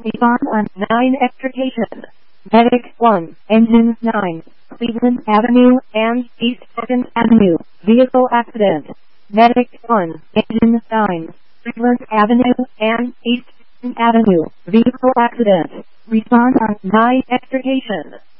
Respond on 9 extrication. Medic 1, Engine 9, Cleveland Avenue and East 2nd Avenue, vehicle accident. Medic 1, Engine 9, Cleveland Avenue and East 2nd Avenue, vehicle accident. Respond on 9 extrication.